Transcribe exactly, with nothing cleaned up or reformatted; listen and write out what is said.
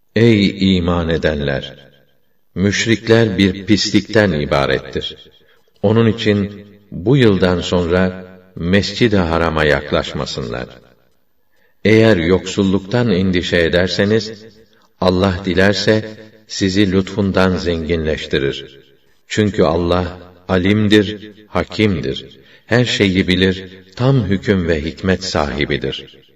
Ey iman edenler! Müşrikler bir pislikten ibarettir. Onun için bu yıldan sonra Mescid-i Haram'a yaklaşmasınlar. Eğer yoksulluktan endişe ederseniz, Allah dilerse sizi lütfundan zenginleştirir. Çünkü Allah alimdir, hakimdir. Her şeyi bilir, tam hüküm ve hikmet sahibidir.